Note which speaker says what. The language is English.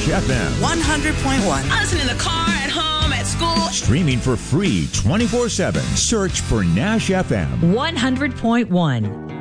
Speaker 1: FM.
Speaker 2: 100.1.
Speaker 3: I listen in the car, at home, at school.
Speaker 1: Streaming for free 24/7. Search for Nash FM.
Speaker 4: 100.1.